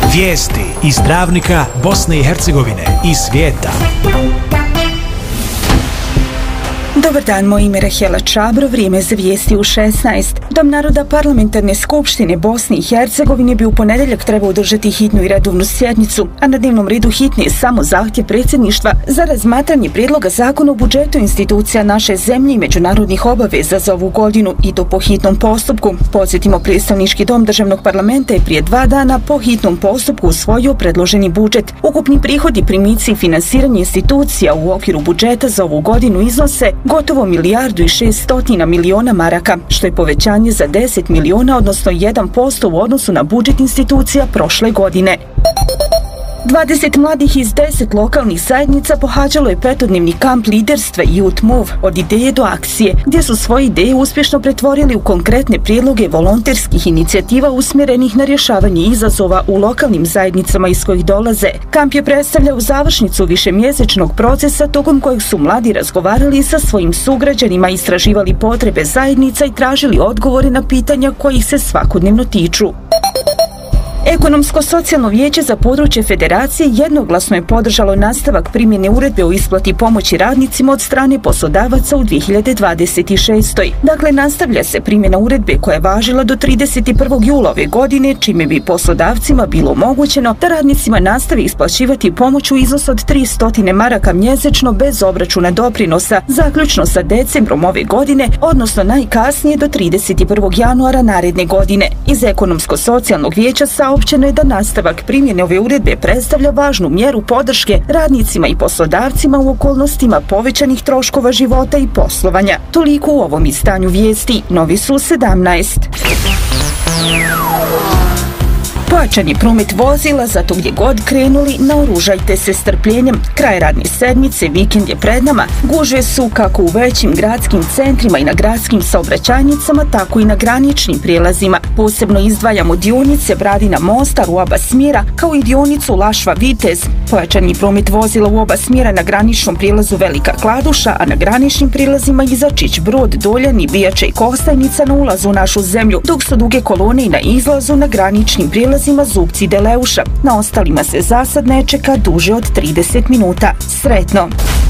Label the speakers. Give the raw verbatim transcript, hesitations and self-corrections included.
Speaker 1: Vijesti iz Travnika, Bosne i Hercegovine i svijeta.
Speaker 2: Dobar dan, moje ime je Rahela Čabro, vrijeme za vijesti u šesnaest. Dom naroda Parlamentarne skupštine Bosne i Hercegovine bi u ponedjeljak trebao održati hitnu i redovnu sjednicu, a na dnevnom redu hitne je samo zahtjev predsjedništva za razmatranje prijedloga zakona o budžetu institucija naše zemlje i međunarodnih obaveza za ovu godinu i to po hitnom postupku. Podsjetimo, predstavnički dom državnog parlamenta je prije dva dana po hitnom postupku usvojio predloženi budžet. Ukupni prihodi, primici i finansiranje institucija u okviru budžeta za ovu godinu iznose gotovo milijardu i šeststotina miliona maraka, što je povećanje za deset miliona, odnosno jedan posto u odnosu na budžet institucija prošle godine. dvadeset mladih iz deset lokalnih zajednica pohađalo je petodnevni kamp liderstva Youth Move od ideje do akcije, gdje su svoje ideje uspješno pretvorili u konkretne prijedloge volonterskih inicijativa usmjerenih na rješavanje izazova u lokalnim zajednicama iz kojih dolaze. Kamp je predstavljao završnicu višemjesečnog procesa tokom kojeg su mladi razgovarali sa svojim sugrađanima, istraživali potrebe zajednica i tražili odgovore na pitanja kojih se svakodnevno tiču. Ekonomsko-socijalno vijeće za područje federacije jednoglasno je podržalo nastavak primjene uredbe o isplati pomoći radnicima od strane poslodavaca u dvije hiljade dvadeset šestoj. Dakle, nastavlja se primjena uredbe koja je važila do trideset prvog jula ove godine, čime bi poslodavcima bilo omogućeno da radnicima nastavi isplaćivati pomoć u iznosu od tristo maraka mjesečno bez obračuna doprinosa, zaključno sa decembrom ove godine, odnosno najkasnije do trideset prvog januara naredne godine. Iz Ekonomsko-socijalnog vijeća sa Saopćeno je da nastavak primjene ove uredbe predstavlja važnu mjeru podrške radnicima i poslodavcima u okolnostima povećanih troškova života i poslovanja. Toliko u ovom izdanju vijesti. Novi su sedamnaest. Pojačan je promet vozila, zato gdje god krenuli, naoružajte se strpljenjem. Kraj radne sedmice, vikend je pred nama. Gužve su kako u većim gradskim centrima i na gradskim saobraćajnicama, tako i na graničnim prijelazima. Posebno izdvajamo dionice Bradina mosta u oba smjera, kao i dionicu Lašva Vitez. Pojačan je promet vozila u oba smjera na graničnom prijelazu Velika Kladuša, a na graničnim prijelazima Izačić, Brod, Doljani, Bijača i Kostajnica na ulazu u našu zemlju, dok su duge kolone i na izlazu na graničnim prijelazima Zupci Deleuša. Na ostalima se za sad ne čeka duže od trideset minuta. Sretno!